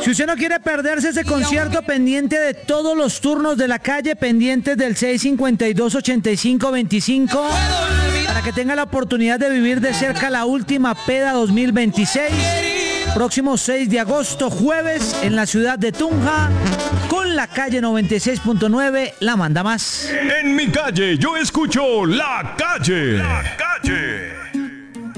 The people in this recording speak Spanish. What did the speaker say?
Si usted no quiere perderse ese concierto, pendiente de todos los turnos de la calle, pendientes del 652-8525, para que tenga la oportunidad de vivir de cerca la última peda 2026. Próximo 6 de agosto, jueves, en la ciudad de Tunja, con la calle 96.9, la manda más. En mi calle, yo escucho La Calle. La Calle.